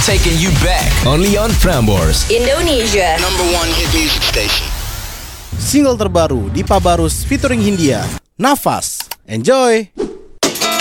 taking you back. Only on Prambors, Indonesia #1 hit music station. Single terbaru Dipa Barus featuring Hindia, Nafas. Enjoy!